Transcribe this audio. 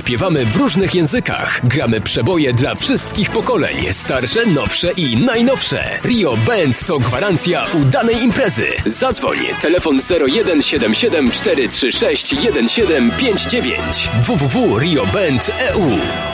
Śpiewamy w różnych językach. Gramy przeboje dla wszystkich pokoleń. Starsze, nowsze i najnowsze. Rio Band to gwarancja udanej imprezy. Zadzwoń. Telefon 0177 436 1759. www.rioband.eu